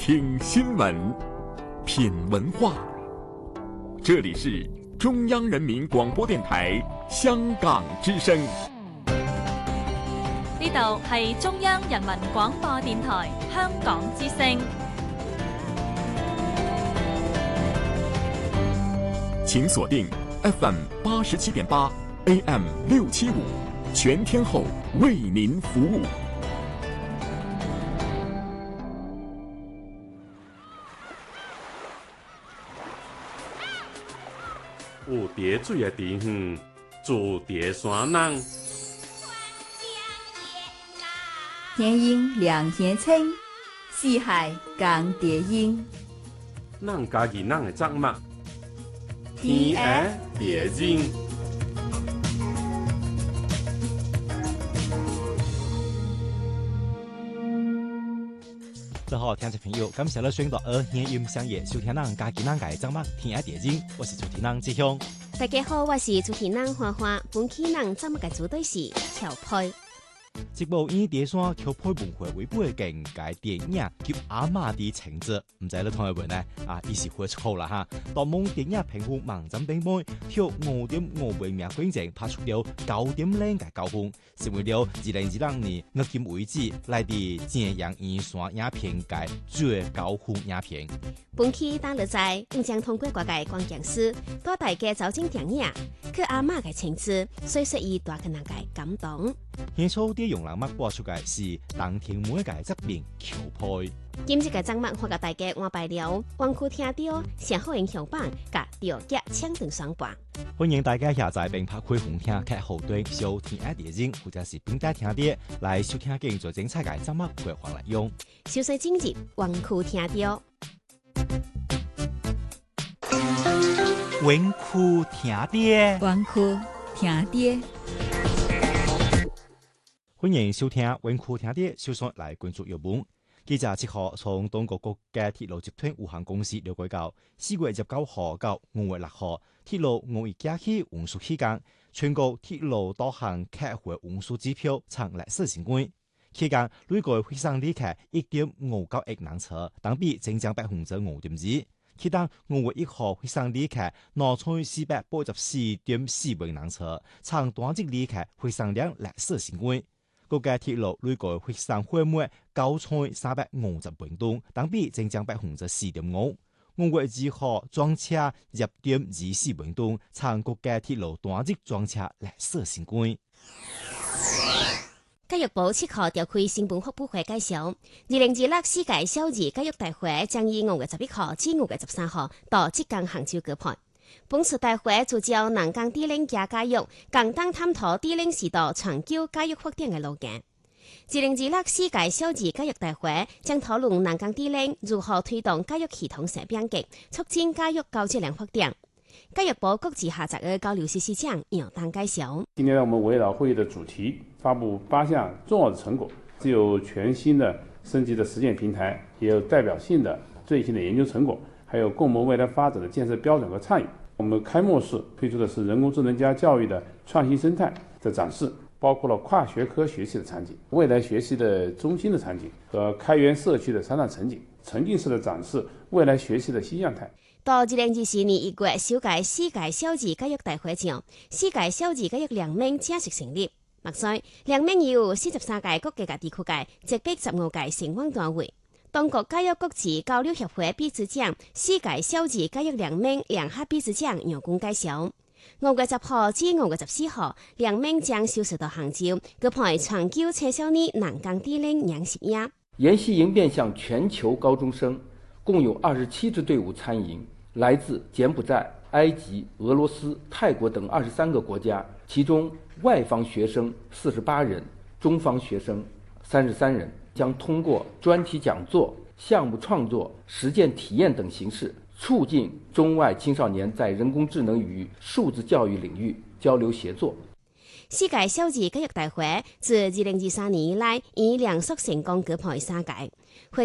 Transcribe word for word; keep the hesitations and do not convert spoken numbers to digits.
听新闻，品文化。这里是中央人民广播電台香港之聲。 呢度係中央人民廣播電台香港之聲。 請鎖定 F M 八十七點八 A M 六七五，全天候為您服務。 有蝶水的地方，住蝶山人。 天鹰兩天青，四海共蝶音。 咱家己咱的作物，天涯蝶音。 大家好，听众朋友，感谢你选到二年音响业收听咱家己咱家的节目《天涯蝶音》，我是主持人志雄。 大家好，我是主持人花花。本期咱节目的主题是潮配。 这部以蝶山潮配文化为背景嘅电影叫《阿嬷的情字》，唔知你同佢問呢？啊，伊是會出口啦哈！當蒙電影評分網站頂杯，挑五點五倍名觀眾拍出了九點零嘅高分，成為了二零二零年迄今為止來自正陽院線影片界最高分影片。 本期當日在唔將通過各界關鍵詞，帶大家走進電影，佢阿嬷嘅情字，雖說伊帶給人家感動。 獻出啲用人物播出嘅是當天每嘅側面橋配。 今日嘅節目我甲大家換bài了，灣區聽到上好影響榜甲調節搶斷雙盤。 歡迎大家下載並拍開紅聽劇後端收聽一碟音，或者是並帶聽啲來收聽更多精彩嘅節目規劃內容。 小細今日灣區聽到。 灣區聽啲， 灣區聽啲。 歡迎收聽灣區聽啲，首先來關注新聞。記者七號從東國國嘅鐵路集團有限公司了解到，四月十九號到五月六號，鐵路五一假期運輸期間，全國鐵路導航客貨運輸指標創歷史新高。期間累計會上旅客一點五九億人次，等比增長百分之五點二。其中五月一號會上旅客兩千四百八十四點四萬人次，創單日旅客會上量歷史新高。國家鐵路累計會上貨物九千三百五十萬噸，等比增長百分之四點五。五月二號裝車一點二四萬噸，創國家鐵路單日裝車歷史新高。 教育部七號召開新聞發布會介紹，二零二六世界小兒教育大會將於五月十一號至五月十三號到浙江杭州舉辦。本次大會聚焦南港低齡加教育，共同探討低齡時代長久教育發展嘅路徑。二零二六世界小兒教育大會將討論南港低齡如何推動教育系統性變革，促進教育高質量發展。教育部國際合作嘅交流司司長楊丹介紹。 今天我們圍繞會議的主題，發布八項重要的成果，既有全新的升級的實踐平台，也有代表性的最新的研究成果，還有共謀未來發展的建設標準和倡議。我們開幕式推出的是人工智能加教育的創新生態的展示，包括了跨學科學習的場景、未來學習的中心的場景和開源社區的成長場景，沉浸式的展示未來學習的新樣態。 到二零二四年一月首屆世界小兒教育大會上，世界小兒教育聯盟正式成立。目前聯盟有四十三屆國家地區界，直逼十五屆成員單位。中國教育國際交流協會秘書長、世界小兒教育聯盟聯合秘書長楊工介紹，五月十號至五月十四號，聯盟將收拾到杭州，舉辦長久青少年南港低齡研習營。 研習營面向全球高中生，共有二十七支隊伍參營，來自柬埔寨、埃及、俄羅斯、泰國等二十三個國家，其中外方學生四十八人，中方學生三十三人。將通過專題講座、項目創作、實踐體驗等形式，促進中外青少年在人工智能與數字教育領域交流協作。 世界小兒教育大會自二零二三年以來已連續成功舉辦三屆。